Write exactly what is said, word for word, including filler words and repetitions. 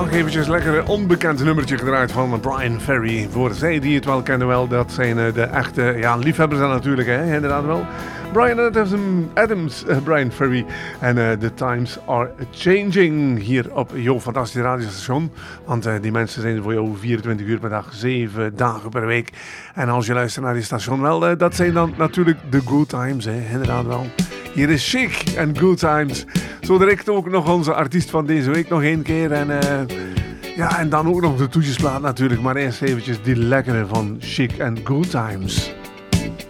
nog eventjes lekker een onbekend nummertje gedraaid van Bryan Ferry. Voor zij die het wel kennen wel, dat zijn de echte ja, liefhebbers dan natuurlijk, hè, inderdaad wel. Bryan Adams, uh, Bryan Ferry en uh, The Times Are Changing hier op jouw fantastische radiostation. Want uh, die mensen zijn voor jou vierentwintig uur per dag, zeven dagen per week. En als je luistert naar die station, wel, uh, dat zijn dan natuurlijk de good times, hè, inderdaad wel. Hier is Chic en Good Times. Zo direct ook nog onze artiest van deze week nog één keer. En, uh, ja, en dan ook nog de toetjesplaat natuurlijk. Maar eerst eventjes die lekkere van Chic en Good Times.